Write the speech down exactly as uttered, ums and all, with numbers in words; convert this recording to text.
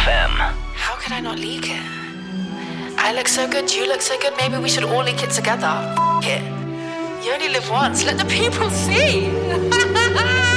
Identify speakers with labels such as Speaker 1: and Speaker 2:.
Speaker 1: M.
Speaker 2: How could I not leak it? I look so good, you look so good, maybe we should all leak it together. F it. You only live once, let the people see.